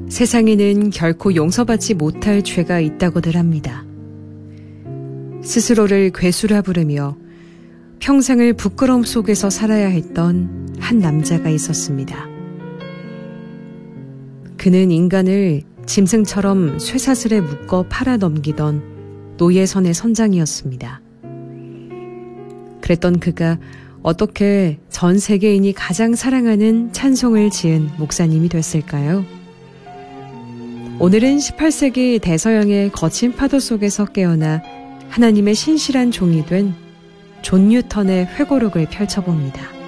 세상에는 결코 용서받지 못할 죄가 있다고들 합니다. 스스로를 괴수라 부르며 평생을 부끄러움 속에서 살아야 했던 한 남자가 있었습니다. 그는 인간을 짐승처럼 쇠사슬에 묶어 팔아 넘기던 노예선의 선장이었습니다. 그랬던 그가 어떻게 전 세계인이 가장 사랑하는 찬송을 지은 목사님이 됐을까요? 오늘은 18세기 대서양의 거친 파도 속에서 깨어나 하나님의 신실한 종이 된 존 뉴턴의 회고록을 펼쳐봅니다.